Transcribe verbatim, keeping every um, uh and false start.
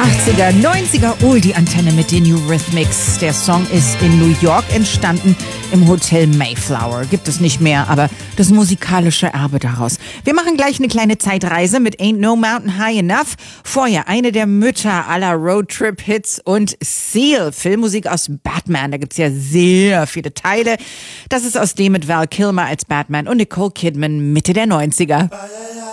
achtziger, neunziger Oldie-Antenne mit den Eurythmics. Der Song ist in New York entstanden, im Hotel Mayflower. Gibt es nicht mehr, aber das musikalische Erbe daraus. Wir machen gleich eine kleine Zeitreise mit Ain't No Mountain High Enough. Vorher eine der Mütter aller Roadtrip-Hits und Seal, Filmmusik aus Batman. Da gibt's ja sehr viele Teile. Das ist aus dem mit Val Kilmer als Batman und Nicole Kidman Mitte der neunziger.